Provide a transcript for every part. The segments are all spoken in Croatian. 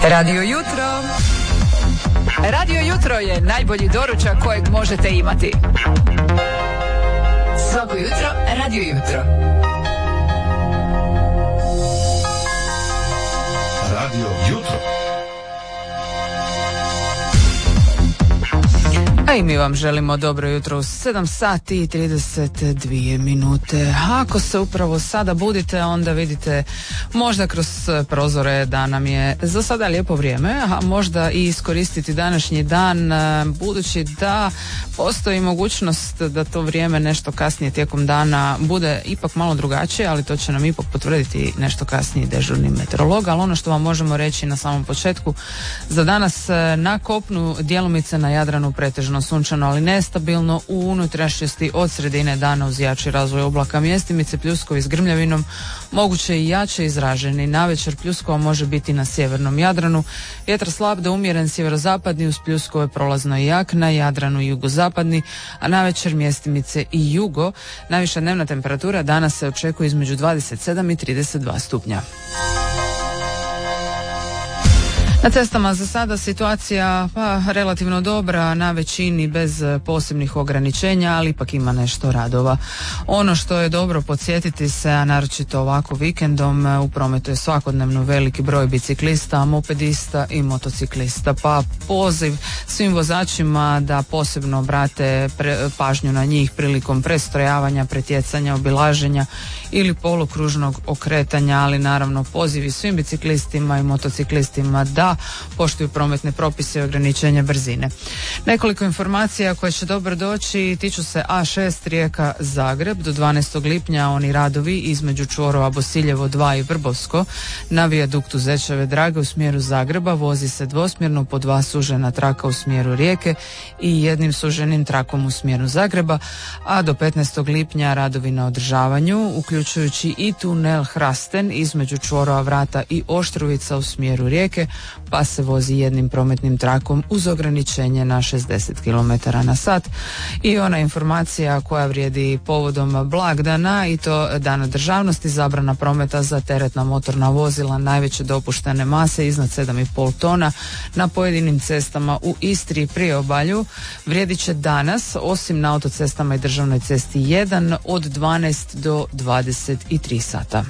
Radio Jutro. Radio Jutro je najbolji doručak kojeg možete imati. Svako jutro Radio Jutro. Radio Jutro. A i mi vam želimo dobro jutro u 7 sati i 32 minute. Ako se upravo sada budite, onda vidite možda kroz prozore da nam je za sada lijepo vrijeme, a možda i iskoristiti današnji dan, budući da postoji mogućnost da to vrijeme nešto kasnije tijekom dana bude ipak malo drugačije, ali to će nam ipak potvrditi nešto kasnije dežurni meteorolog. Ali ono što vam možemo reći na samom početku, za danas na kopnu djelomice, na Jadranu pretežno sunčano, ali nestabilno, u unutrašnjosti od sredine dana uz jači razvoj oblaka mjestimice, pljuskovi s grmljavinom, moguće i jače izraženi. Navečer pljuskova može biti na sjevernom Jadranu, vjetar slab do umjeren sjeverozapadni uz pljuskove prolazno i jak na Jadranu i jugozapadni, a navečer mjestimice i jugo. Najviša dnevna temperatura danas se očekuje između 27 i 32 stupnja. Na cestama za sada situacija relativno dobra, na većini bez posebnih ograničenja, ali ipak ima nešto radova. Ono što je dobro podsjetiti se, a naročito ovako vikendom, u prometu je svakodnevno veliki broj biciklista, mopedista i motociklista, pa poziv svim vozačima da posebno obrate pažnju na njih prilikom prestrojavanja, pretjecanja, obilaženja ili polukružnog okretanja, ali naravno poziv i svim biciklistima i motociklistima da poštuju prometne propise i ograničenja brzine. Nekoliko informacija koje će dobro doći tiču se A6 Rijeka Zagreb do 12. lipnja, oni radovi između čvorova Bosiljevo 2 i Vrbovsko na vijaduktu Zečeve Drage u smjeru Zagreba vozi se dvosmjerno po 2 sužena traka u smjeru Rijeke i jednim suženim trakom u smjeru Zagreba, a do 15. lipnja radovi na održavanju uključujući i tunel Hrasten između čvorova Vrata i Oštrovica u smjeru Rijeke, pa se vozi jednim prometnim trakom uz ograničenje na 60 km na sat. I ona informacija koja vrijedi povodom blagdana, i to Dana državnosti, zabrana prometa za teretna motorna vozila najveće dopuštene mase iznad 7,5 tona na pojedinim cestama u Istri i priobalju vrijedit će danas, osim na autocestama i državnoj cesti 1 od 12 do 23 sata.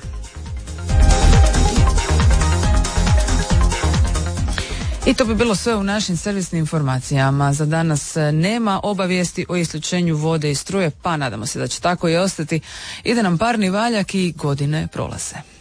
I to bi bilo sve u našim servisnim informacijama. Za danas nema obavijesti o isključenju vode i struje, pa nadamo se da će tako i ostati i da nam parni valjak i godine prolaze.